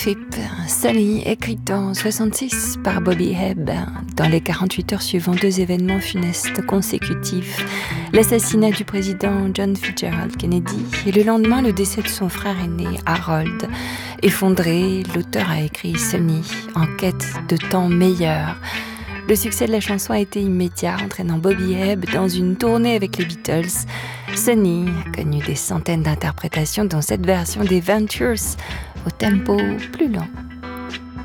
Trip, Sunny, écrite en 66 par Bobby Hebb. Dans les 48 heures suivant 2 événements funestes consécutifs, l'assassinat du président John Fitzgerald Kennedy et le lendemain le décès de son frère aîné Harold. Effondré, l'auteur a écrit Sunny, en quête de temps meilleur. Le succès de la chanson a été immédiat, entraînant Bobby Hebb dans une tournée avec les Beatles. Sunny a connu des centaines d'interprétations, dont cette version des Ventures, au tempo plus lent.